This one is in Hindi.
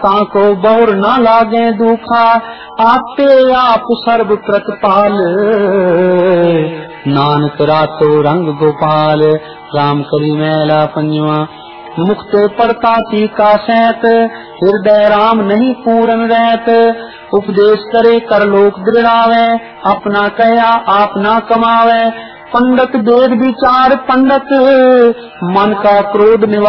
ताको बहुर न लागे दुखा, आपे आप सर्व प्रतिपाल, नानक रातो रंग गोपाल। राम करी मैला पंजवा, मुक्ते पड़ता टीका सैत, हृदय राम नहीं पूरन रहत। उपदेश करे कर लोक दृढ़ावे, अपना कया आप ना कमावे। पंडित वेद विचार पंडित, मन का क्रोध निवा